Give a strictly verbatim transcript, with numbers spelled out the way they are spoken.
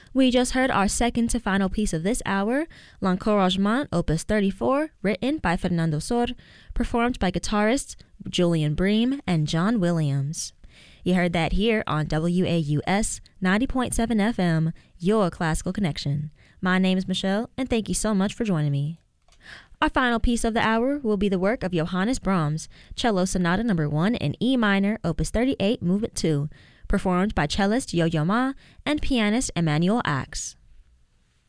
We just heard our second to final piece of this hour, L'Encouragement, Opus thirty-four, written by Fernando Sor, performed by guitarists Julian Bream and John Williams. You heard that here on W A U S ninety point seven F M, your classical connection. My name is Michelle, and thank you so much for joining me. Our final piece of the hour will be the work of Johannes Brahms, Cello Sonata Number one in E minor, Opus thirty-eight, Movement two, performed by cellist Yo-Yo Ma and pianist Emmanuel Axe.